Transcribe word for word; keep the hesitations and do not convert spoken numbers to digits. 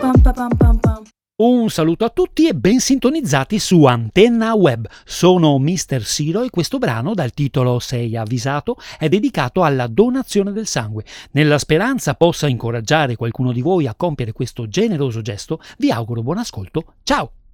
Un saluto a tutti e ben sintonizzati su Antenna Web. Sono mister Siro e questo brano, dal titolo Sei avvisato, è dedicato alla donazione del sangue. Nella speranza possa incoraggiare qualcuno di voi a compiere questo generoso gesto, vi auguro buon ascolto. Ciao!